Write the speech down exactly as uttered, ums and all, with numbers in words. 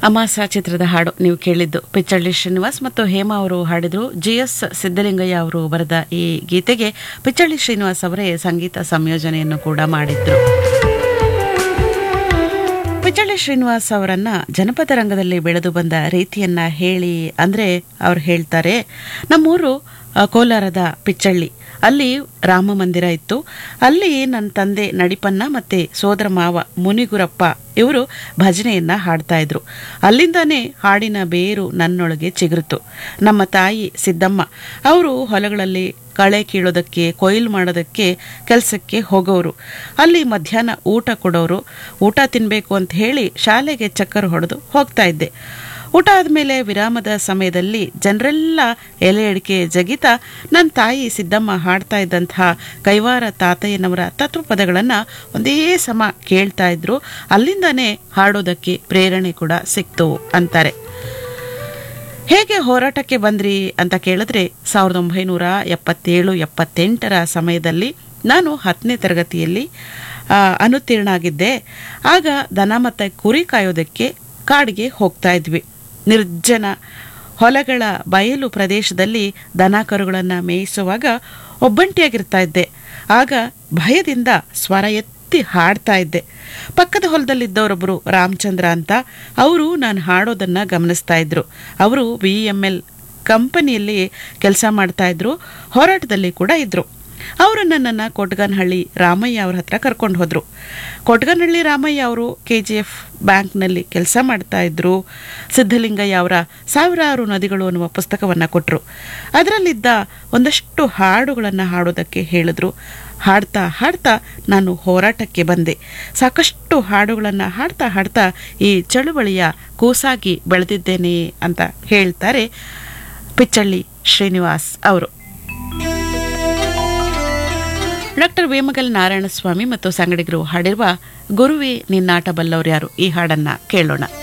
ಅಮಾಸ ಚಿತ್ರದ ಹಾಡು ನೀವು ಕೇಳಿದ್ದು. ಪಿಚ್ಚಳ್ಳಿ ಶ್ರೀನಿವಾಸ್ ಮತ್ತು ಹೇಮಾ ಅವರು ಹಾಡಿದ್ರು. ಜಿ ಎಸ್ ಸಿದ್ದಲಿಂಗಯ್ಯ ಅವರು ಬರೆದ ಈ ಗೀತೆಗೆ ಪಿಚ್ಚಳ್ಳಿ ಶ್ರೀನಿವಾಸ್ ಅವರೇ ಸಂಗೀತ ಸಂಯೋಜನೆಯನ್ನು ಕೂಡ ಮಾಡಿದ್ರು. ಪಿಚ್ಚಳ್ಳಿ ಶ್ರೀನಿವಾಸ್ ಅವರನ್ನ ಜನಪದ ರಂಗದಲ್ಲಿ ಬೆಳೆದು ಬಂದ ರೀತಿಯನ್ನ ಹೇಳಿ ಅಂದ್ರೆ ಅವ್ರು ಹೇಳ್ತಾರೆ, ನಮ್ಮೂರು ಕೋಲಾರದ ಪಿಚ್ಚಳ್ಳಿ, ಅಲ್ಲಿ ರಾಮ ಮಂದಿರ ಇತ್ತು. ಅಲ್ಲಿ ನನ್ನ ತಂದೆ ನಡಿಪನ್ನ ಮತ್ತೆ ಸೋದರ ಮಾವ ಮುನಿಗುರಪ್ಪ ಇವರು ಭಜನೆಯನ್ನ ಹಾಡ್ತಾ ಇದ್ರು. ಅಲ್ಲಿಂದಾನೇ ಹಾಡಿನ ಬೇರು ನನ್ನೊಳಗೆ ಚಿಗುರಿತು. ನಮ್ಮ ತಾಯಿ ಸಿದ್ದಮ್ಮ ಅವರು ಹೊಲಗಳಲ್ಲಿ ಕಳೆ ಕೀಳೋದಕ್ಕೆ, ಕೊಯ್ಲು ಮಾಡೋದಕ್ಕೆ ಕೆಲಸಕ್ಕೆ ಹೋಗೋರು. ಅಲ್ಲಿ ಮಧ್ಯಾಹ್ನ ಊಟ ಕೊಡೋರು. ಊಟ ತಿನ್ಬೇಕು ಅಂತ ಹೇಳಿ ಶಾಲೆಗೆ ಚಕ್ಕರ್ ಹೊಡೆದು ಹೋಗ್ತಾ ಇದ್ದೆ. ಊಟ ಆದಮೇಲೆ ವಿರಾಮದ ಸಮಯದಲ್ಲಿ ಜನರೆಲ್ಲ ಎಲೆ ಅಡಿಕೆ ಜಗಿತ ನನ್ನ ತಾಯಿ ಸಿದ್ದಮ್ಮ ಹಾಡ್ತಾ ಇದ್ದಂತಹ ಕೈವಾರ ತಾತಯ್ಯನವರ ತತ್ವಪದಗಳನ್ನು ಒಂದೇ ಸಮ ಕೇಳ್ತಾ ಇದ್ರು. ಅಲ್ಲಿಂದಾನೇ ಹಾಡೋದಕ್ಕೆ ಪ್ರೇರಣೆ ಕೂಡ ಸಿಕ್ತು ಅಂತಾರೆ. ಹೇಗೆ ಹೋರಾಟಕ್ಕೆ ಬಂದ್ರಿ ಅಂತ ಕೇಳಿದ್ರೆ, ಸಾವಿರದ ಒಂಬೈನೂರ ಎಪ್ಪತ್ತೇಳು ಎಪ್ಪತ್ತೆಂಟರ ಸಮಯದಲ್ಲಿ ನಾನು ಹತ್ತನೇ ತರಗತಿಯಲ್ಲಿ ಅನುತ್ತೀರ್ಣ ಆಗಿದ್ದೆ. ಆಗ ದನ ಮತ್ತು ಕುರಿ ಕಾಯೋದಕ್ಕೆ ಕಾಡಿಗೆ ಹೋಗ್ತಾ ಇದ್ವಿ. ನಿರ್ಜನ ಹೊಲಗಳ ಬಯಲು ಪ್ರದೇಶದಲ್ಲಿ ದನ ಕರುಗಳನ್ನು ಮೇಯಿಸುವಾಗ ಒಬ್ಬಂಟಿಯಾಗಿರ್ತಾ ಇದ್ದೆ. ಆಗ ಭಯದಿಂದ ಸ್ವರ ಎತ್ತಿ ಹಾಡ್ತಾ ಇದ್ದೆ. ಪಕ್ಕದ ಹೊಲದಲ್ಲಿದ್ದವರೊಬ್ಬರು ರಾಮಚಂದ್ರ ಅಂತ, ಅವರು ನಾನು ಹಾಡೋದನ್ನು ಗಮನಿಸ್ತಾ ಇದ್ರು. ಅವರು ವಿ ಎಮ್ ಎಲ್ ಕಂಪನಿಯಲ್ಲಿ ಕೆಲಸ ಮಾಡ್ತಾ ಇದ್ರು, ಹೋರಾಟದಲ್ಲಿ ಕೂಡ ಇದ್ರು. ಅವರು ನನ್ನನ್ನು ಕೊಟ್ಗನಹಳ್ಳಿ ರಾಮಯ್ಯ ಅವ್ರ ಹತ್ರ ಕರ್ಕೊಂಡು ಹೋದರು. ಕೊಟ್ಗನಹಳ್ಳಿ ರಾಮಯ್ಯ ಅವರು ಕೆ ಜಿ ಎಫ್ ಬ್ಯಾಂಕ್ನಲ್ಲಿ ಕೆಲಸ ಮಾಡ್ತಾ ಇದ್ರು. ಸಿದ್ದಲಿಂಗಯ್ಯ ಅವರ ಸಾವಿರಾರು ನದಿಗಳು ಅನ್ನುವ ಪುಸ್ತಕವನ್ನು ಕೊಟ್ಟರು. ಅದರಲ್ಲಿದ್ದ ಒಂದಷ್ಟು ಹಾಡುಗಳನ್ನು ಹಾಡೋದಕ್ಕೆ ಹೇಳಿದ್ರು. ಹಾಡ್ತಾ ಹಾಡ್ತಾ ನಾನು ಹೋರಾಟಕ್ಕೆ ಬಂದೆ. ಸಾಕಷ್ಟು ಹಾಡುಗಳನ್ನು ಹಾಡ್ತಾ ಹಾಡ್ತಾ ಈ ಚಳುವಳಿಯ ಕೂಸಾಗಿ ಬೆಳೆದಿದ್ದೇನೆ ಅಂತ ಹೇಳ್ತಾರೆ ಪಿಚ್ಚಳ್ಳಿ ಶ್ರೀನಿವಾಸ್ ಅವರು. ಡಾಕ್ಟರ್ ವೇಮಗಲ್ ನಾರಾಯಣಸ್ವಾಮಿ ಮತ್ತು ಸಂಗಡಿಗರು ಹಾಡಿರುವ ಗುರುವಿ ನಿನ್ನಾಟ ಬಲ್ಲವ್ರು ಯಾರು ಈ ಹಾಡನ್ನ ಕೇಳೋಣ.